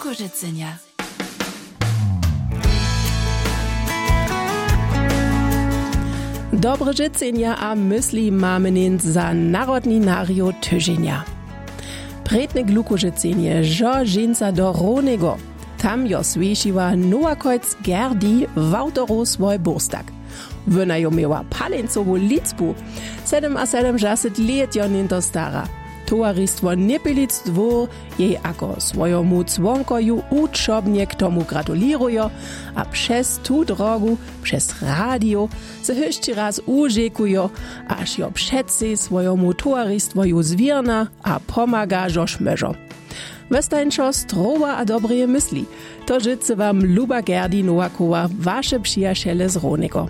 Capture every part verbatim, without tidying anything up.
Lukożycenia. Dobre życzenia a myśli mamy nin za narodni nario tydzienia. Predne Lukożycenie, że żinca do Ronego. Tam jo słyšiła Nowakojc Gerdi w autoru swój bostak. Wona jo miała palencową liczbu. Sedem a sedemdziesiąt lat jo ninto stara. Towarystwo Niepilic dwór jej ako swojemu członkoju uczobnie k tomu gratulują, a przez tu drogu, przez radio, se jeszcze raz użekują, aż jo przedsi swojemu towarystwoju zwierna a pomaga, żoż meżo. Westańczo strowa a dobrie myśli, to życie wam Luba Gerdi Nowakowa, wasze przyjaciele z Ronego.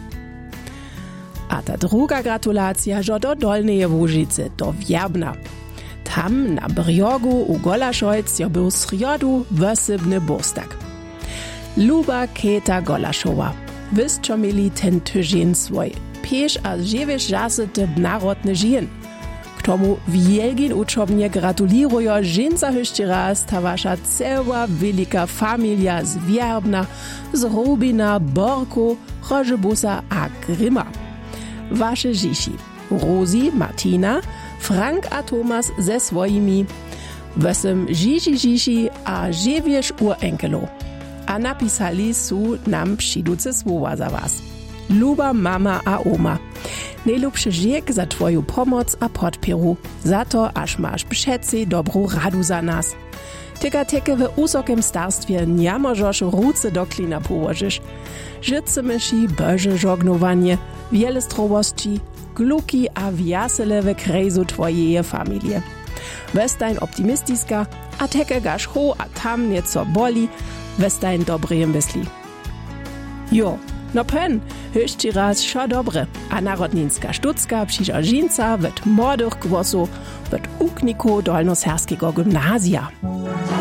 A ta druga gratulacja, że do Dolneje Łużyce, do Wierbna. Tam na brjogu u Golaszojc jo był srjodu wosebny bostak. Luba Keta Golaszowa. Wystczo mieli ten tydzień swój. Piesz a dziewięć jasety narodny żien. K tomu wielgin uczobnie gratulirują żinca jeszcze raz ta wasza cała wielka familia z Wierbna, z Rubina, Borku, Rożebusa a Grimma. Wasze dzieci, Rosi, Martina, Frank a Tomas ze swoimi, wesem dzieci dzieci a dziewięć urenkelów. A napisali su nam przyduce słowa za was. Luba mama a oma, najlepszy dzięk za twoją pomoc a podpieru, za to, aż masz przece dobrą radu za nas. Tyka teke w usokim starstwie nie możesz ruce do klina położysz. Życzymy ci Boże żognowanie, wiele zdrowości, gluki a wiasele w krejzu twojej familie. Westań optymistiska, a teke gasz ho a tam nieco boli, westań dobrej myśli. Jo, no pen, jeszcze raz szo dobre, a narodninska sztucka przyjdzie żinca wet młodych głosów wet ukniku Dolnoserskiego gimnazja.